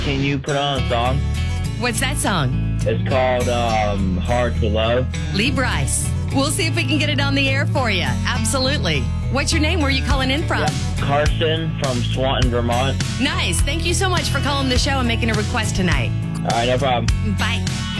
Can you put on a song? What's that song? It's called Hard to Love. Lee Bryce. We'll see if we can get it on the air for you. Absolutely. What's your name? Where are you calling in from? Carson from Swanton, Vermont. Nice. Thank you so much for calling the show and making a request tonight. All right, no problem. Bye.